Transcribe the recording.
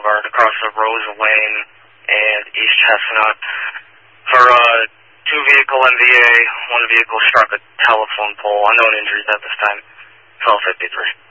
Boulevard across the Rosa Lane and East Chestnut. For 2-vehicle NVA, 1 vehicle struck a telephone pole. Unknown injuries at this time. 12:53.